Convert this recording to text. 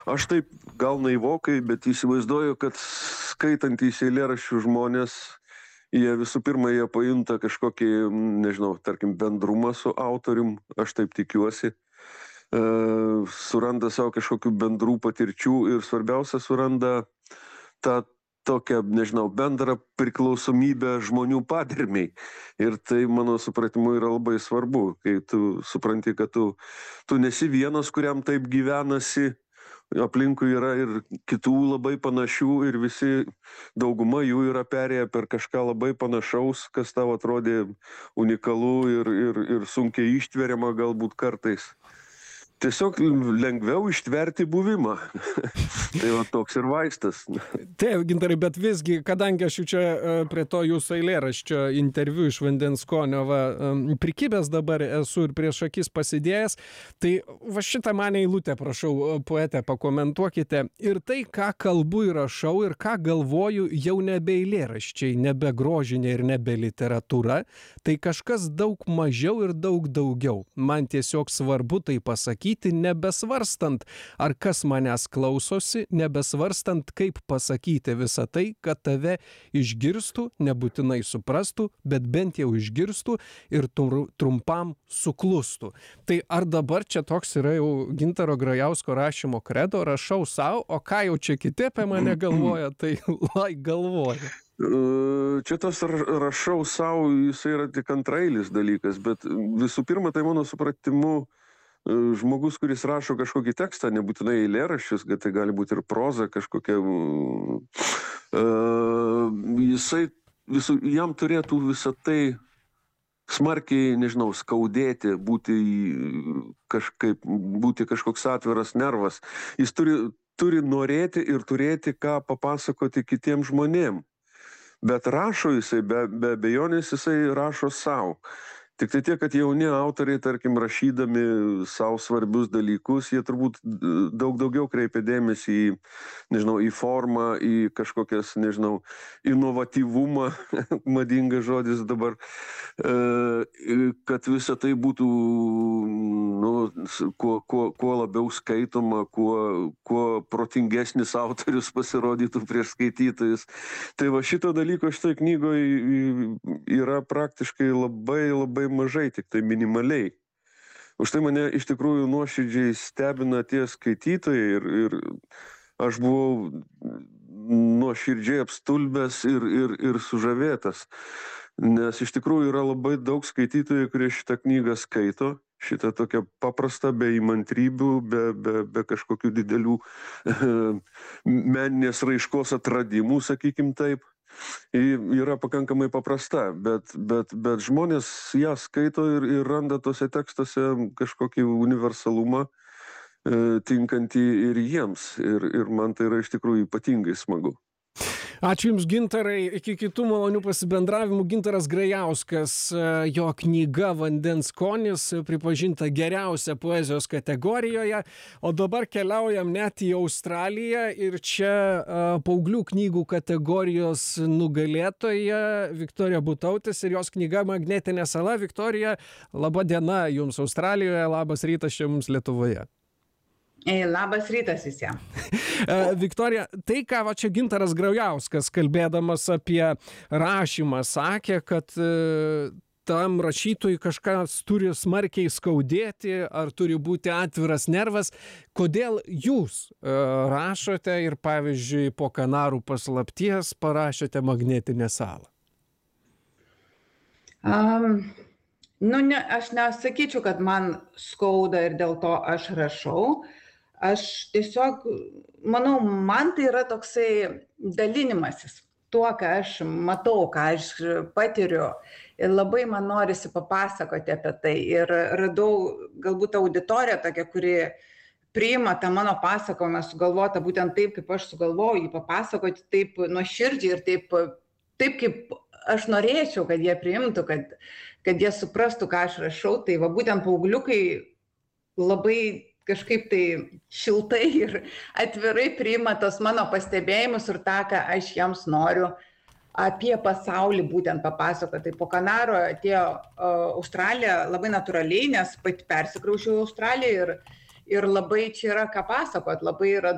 Aš taip gal naivokai, bet įsivaizduoju, kad skaitantys eilėraščių žmonės, jie visų pirma, jie pajunta kažkokį, nežinau, tarkim, bendrumą su autorium, aš taip tikiuosi, suranda savo kažkokių bendrų patirčių ir svarbiausia suranda tą tokią, nežinau, bendrą priklausomybę žmonių padermiai. Ir tai, mano supratimu, yra labai svarbu, kai tu supranti, kad tu nesi vienas, kuriam taip gyvenasi, aplinkui yra ir kitų labai panašių ir visi, dauguma jų yra perėję per kažką labai panašaus, kas tau atrodė unikalu ir sunkiai ištveriama galbūt kartais. Tiesiog lengviau ištverti buvimą. Tai va toks ir vaistas. Taip, Gintarai, bet visgi, kadangi aš jau čia prie to jūsų eilėraščio interviu iš Vandens skonio prikibęs dabar esu ir prieš akis pasidėjęs, tai va šitą mane eilutę, prašau, poetę, pakomentuokite. Ir tai, ką kalbu ir rašau ir ką galvoju, jau nebe eilėraščiai, nebe grožinė ir nebe literatūra, tai kažkas daug mažiau ir daug daugiau. Man tiesiog svarbu tai pasakyti, nebesvarstant, ar kas manęs klausosi, nebesvarstant, kaip pasakyti visą tai, kad tave išgirstų, nebūtinai suprastų, bet bent jau išgirstų ir trumpam suklustų. Tai ar dabar čia toks yra jau Gintaro Grajausko rašymo kredo, rašau savo, o ką jau čia kiti apie mane galvoja, tai lai galvoja. Čia tas rašau savo, jis yra tik antrailis dalykas, bet visų pirma, tai mano supratimu, žmogus, kuris rašo kažkokį tekstą, nebūtinai eilėraščius, bet tai gali būti ir proza kažkokia, jam turėtų visą tai smarkiai, nežinau, skaudėti, būti kažkoks atviras nervas. Jis turi norėti ir turėti ką papasakoti kitiem žmonėm. Bet rašo jisai, be abejonės jisai rašo savo. Tik tai tiek, kad jauni autoriai, tarkim, rašydami savo svarbius dalykus, jie turbūt daug daugiau kreipia dėmesį į, nežinau, į formą, į kažkokias, nežinau, inovatyvumą, madingas žodis dabar, kad visa tai būtų, nu, kuo labiau skaitoma, kuo protingesnis autorius pasirodytų prieš skaitytojus. Tai va šito dalyko šitoj knygoje yra praktiškai labai mažai, tik tai minimaliai. Už tai mane iš tikrųjų nuoširdžiai stebina tie skaitytojai ir aš buvau nuoširdžiai apstulbęs ir sužavėtas. Nes iš tikrųjų yra labai daug skaitytojų, kurie šitą knygą skaito, šitą tokią paprastą, be įmantrybių, be kažkokių didelių meninės raiškos atradimų, sakykim taip. Yra pakankamai paprasta, bet žmonės ją skaito ir randa tose tekstuose kažkokį universalumą tinkantį ir jiems. Ir man tai yra iš tikrųjų ypatingai smagu. Ačiū Jums, Gintarai. Iki kitų malonių pasibendravimų. Gintaras Grajauskas, jo knyga Vandens skonis pripažinta geriausia poezijos kategorijoje. O dabar keliaujam net į Australiją ir čia paauglių knygų kategorijos nugalėtoja Viktorija Butautis ir jos knyga Magnetinė sala. Viktorija, laba diena Jums Australijoje, labas rytas čia mums Lietuvoje. Labas rytas visiems. Viktorija, tai ką va čia Gintaras Grajauskas kalbėdamas apie rašymą sakė, kad tam rašytojui kažkas turi smarkiai skaudėti ar turi būti atviras nervas. Kodėl jūs rašote ir pavyzdžiui po Kanarų paslapties parašėte Magnetinę salą? Aš nesakyčiau, kad man skauda ir dėl to aš rašau. Aš tiesiog, manau, man tai yra toksai dalinimasis tuo, ką aš matau, ką aš patiriu. Ir labai man norisi papasakoti apie tai. Ir radau galbūt auditoriją tokią, kuri priima tą mano pasakojimą, sugalvota būtent taip, kaip aš sugalvoju jį papasakoti, taip nuoširdžiai ir taip kaip aš norėčiau, kad jie priimtų, kad jie suprastų, ką aš rašau. Tai va būtent paaugliukai labai kažkaip tai šiltai ir atvirai priima tos mano pastebėjimus ir tą, ką aš jiems noriu apie pasaulį būtent papasakoti. Tai po Kanarų atėjo Australija labai natūraliai, nes pati persikraušiau į Australiją ir labai čia yra ką pasakot, labai yra